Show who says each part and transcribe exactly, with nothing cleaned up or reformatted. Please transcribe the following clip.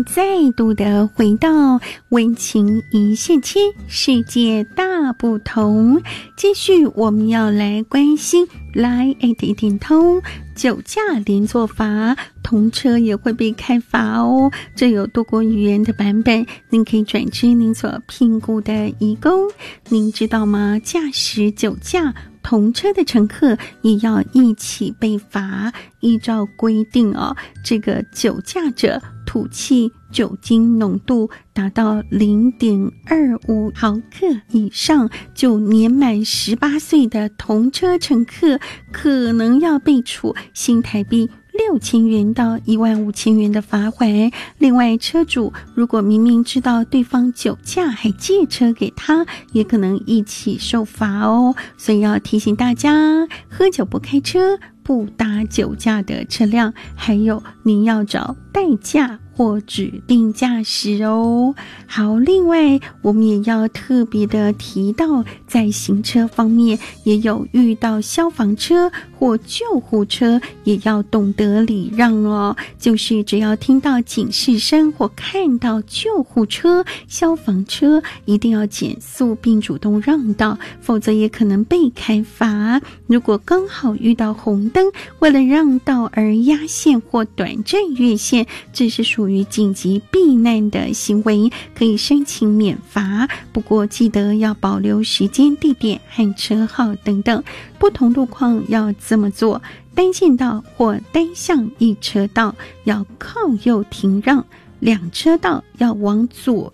Speaker 1: 再度的回到温情一线牵，世界大不同。继续我们要来关心，来一点点通酒驾连坐罚，同车也会被开罚哦。这有多国语言的版本，您可以转至您所评估的移工。您知道吗？驾驶酒驾同车的乘客也要一起被罚。依照规定哦，这个酒驾者吐气酒精浓度达到 零点二五毫克以上，就年满十八岁的同车乘客可能要被处新台币六千元到一万五千元的罚款。另外，车主如果明明知道对方酒驾还借车给他，也可能一起受罚哦。所以要提醒大家，喝酒不开车，不搭酒驾的车辆，还有您要找代驾或指定驾驶哦。好，另外我们也要特别的提到，在行车方面也有遇到消防车或救护车也要懂得礼让哦。就是只要听到警示声或看到救护车、消防车，一定要减速并主动让道，否则也可能被开罚。如果刚好遇到红灯，为了让道而压线或短暂越线，这是属于紧急避难的行为，可以申请免罚。不过记得要保留时间、地点和车号等等，不同路况要这么做。单线道或单向一车道要靠右停让，两车道要往左